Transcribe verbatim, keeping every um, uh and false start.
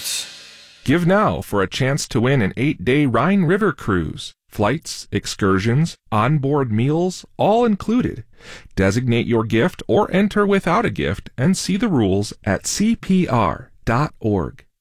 tickets. Give now for a chance to win an eight-day Rhine River cruise. Flights, excursions, onboard meals, all included. Designate your gift or enter without a gift and see the rules at c p r dot org.